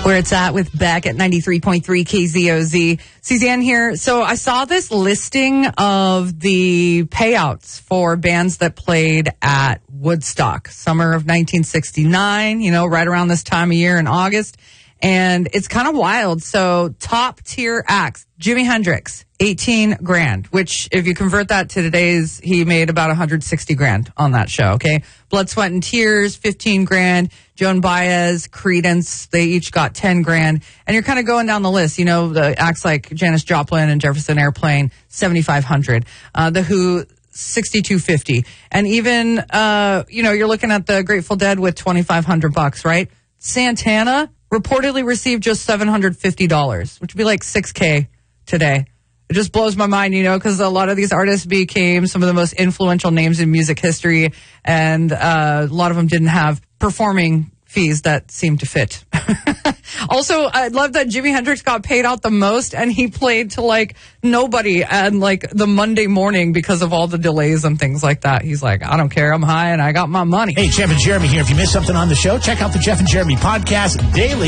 Where it's at with Beck at 93.3 KZOZ. Suzanne here. So I saw this listing of the payouts for bands that played at Woodstock, summer of 1969, right around this time of year in August. And it's kind of wild. So top tier acts, Jimi Hendrix, 18 grand, which if you convert that to today's, he made about 160 grand on that show. Okay. Blood, Sweat and Tears, 15 grand. Joan Baez, Creedence, they each got 10 grand. And you're kind of going down the list, the acts like Janis Joplin and Jefferson Airplane, 7,500. The Who, 6,250. And even, you're looking at the Grateful Dead with $2,500, right? Santana reportedly received just $750, which would be like $6,000 today. It just blows my mind, because a lot of these artists became some of the most influential names in music history, and a lot of them didn't have performing fees that seemed to fit. Also, I love that Jimi Hendrix got paid out the most, and he played to nobody and the Monday morning because of all the delays and things like that. He's like, I don't care, I'm high and I got my money. Hey, Jeff and Jeremy here. If you missed something on the show, check out the Jeff and Jeremy podcast daily.